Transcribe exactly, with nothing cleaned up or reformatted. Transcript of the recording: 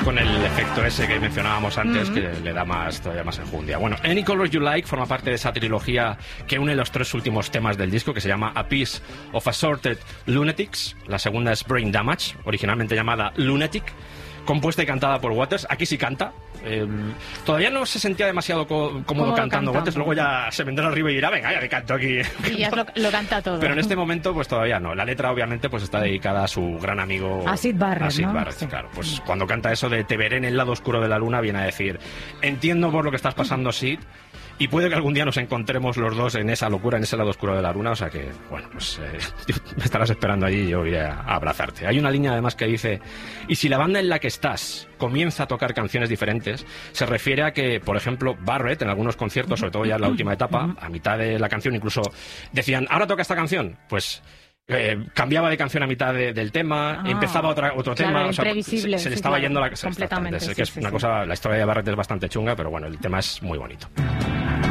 con el efecto ese que mencionábamos antes, Mm-hmm. que le da más todavía más enjundia. Bueno, Any Color You Like forma parte de esa trilogía que une los tres últimos temas del disco, que se llama A Piece of Assorted Lunatics. La segunda es Brain Damage, originalmente llamada Lunatic, compuesta y cantada por Waters. Aquí sí canta. Eh, todavía no se sentía demasiado co cómodo Cómodo cantando Waters, cantando. luego ya se vendrá arriba y dirá, venga, ya que canto aquí. Y ya lo, lo canta todo. Pero en este momento pues todavía no. La letra obviamente pues está dedicada a su gran amigo A Syd Barrett, a Syd ¿no? Barrett, Sí. claro. Pues cuando canta eso de te veré en el lado oscuro de la luna, viene a decir, entiendo por lo que estás pasando, Syd, y puede que algún día nos encontremos los dos en esa locura, en ese lado oscuro de la luna. O sea que, bueno, pues eh, me estarás esperando allí y yo iré a, a abrazarte. Hay una línea además que dice, y si la banda en la que estás comienza a tocar canciones diferentes, se refiere a que, por ejemplo, Barrett en algunos conciertos, sobre todo ya en la última etapa, a mitad de la canción incluso decían, ahora toca esta canción, pues eh, cambiaba de canción a mitad de, del tema, Ah, empezaba otra, otro claro, tema, o sea, imprevisible, se, se le sí, estaba claro, yendo la completamente, es sí, que es sí, una sí. cosa, la historia de Barrett es bastante chunga, pero bueno, el tema es muy bonito.